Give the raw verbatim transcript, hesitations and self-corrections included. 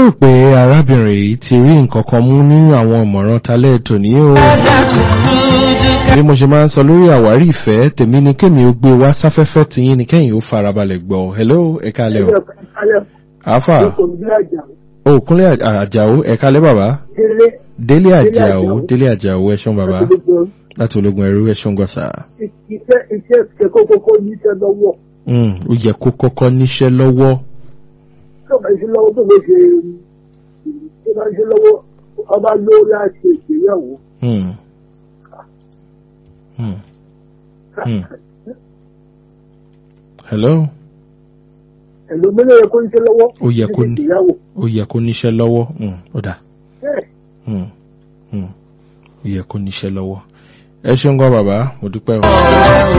lérò pé arábìnrin yìí ti rí nǹkan kan mú nínú àwọn ìmọ̀ràn talẹ́ tòní o. bí mo ṣe máa ń sọ lórí àwárí ìfẹ́ tèmi ni kémi ó gbé wá sáfẹ́fẹ́ tiyín ni kẹ́yìn ó farabalẹ̀ gbọ́. hello ẹ kálẹ́ o. àáfà o kúnlẹ̀ àjàó ẹ kálẹ́ bàbá. délé àjàó délé àjàó ẹ ṣeun bàbá láti ológun ẹrú ẹ ṣeun gọ́sà. iṣẹ́ iṣẹ́ kẹ́kọ̀ọ́ kọ́kọ́ níṣẹ́ lọ́wọ́. ó yẹ kó kọ́kọ́ níṣẹ́ lọ́wọ́. tó bá ṣe lọ́wọ́ tó bá ṣe tó bá ṣe lọ́wọ́ ọba lórí àti ìgbéyàwó. hello. hello mẹ́lẹ̀ yẹ kó níṣẹ́ lọ́wọ́. ó yẹ kó ó yẹ kó níṣẹ́ lọ́wọ́ ó dà. ó yẹ kó níṣẹ́ lọ́wọ́. ẹ ṣeun gan bàbá mo dúpẹ́ o.